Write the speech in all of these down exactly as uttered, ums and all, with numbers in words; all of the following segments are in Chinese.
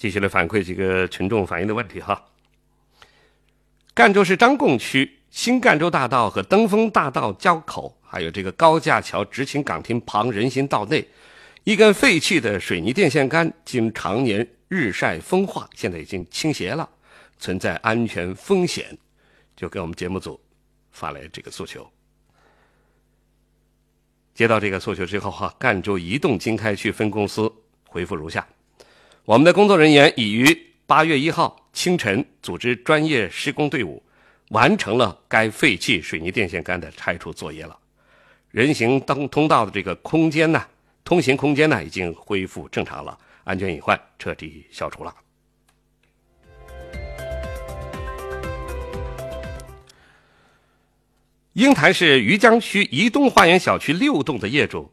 继续来反馈几个群众反映的问题哈。赣州市张贡区新赣州大道和登峰大道交口，还有这个高架桥执勤岗亭旁人行道内，一根废弃的水泥电线杆经常年日晒风化，现在已经倾斜了，存在安全风险，就给我们节目组发来这个诉求。接到这个诉求之后哈，赣州移动经开区分公司回复如下：我们的工作人员已于八月一号清晨组织专业施工队伍，完成了该废弃水泥电线杆的拆除作业了。人行通通道的这个空间呢，通行空间呢已经恢复正常了，安全隐患彻底消除了。鹰潭市余江区怡东花园小区六栋的业主，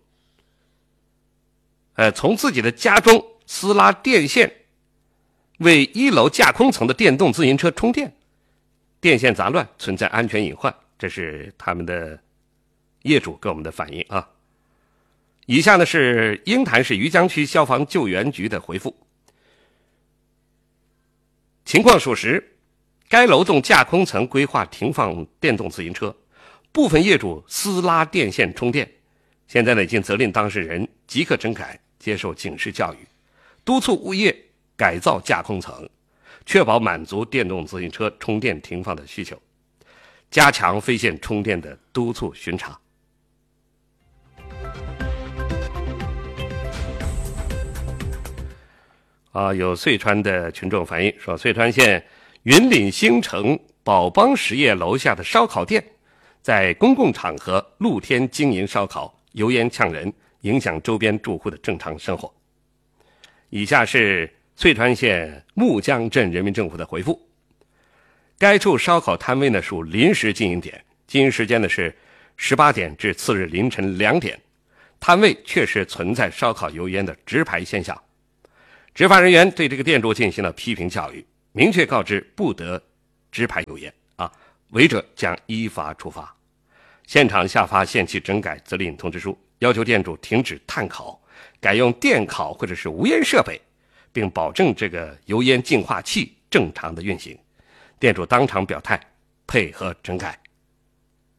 呃，从自己的家中私拉电线，为一楼架空层的电动自行车充电，电线杂乱，存在安全隐患，这是他们的业主给我们的反映啊。以下呢是鹰潭市余江区消防救援局的回复。情况属实，该楼栋架空层规划停放电动自行车，部分业主私拉电线充电，现在呢已经责令当事人即刻整改，接受警示教育，督促物业改造架空层，确保满足电动自行车充电停放的需求，加强非线充电的督促巡查。啊，有遂川的群众反映说，遂川县云岭新城宝邦实业楼下的烧烤店在公共场合露天经营烧烤，油烟呛人，影响周边住户的正常生活。以下是遂川县木江镇人民政府的回复。该处烧烤摊位呢属临时经营点，经营时间呢是十八点至次日凌晨两点，摊位确实存在烧烤油烟的直排现象。执法人员对这个店主进行了批评教育，明确告知不得直排油烟啊，违者将依法处罚。现场下发限期整改责令通知书，要求店主停止炭烤，改用电烤或者是无烟设备，并保证这个油烟净化器正常的运行。店主当场表态配合整改。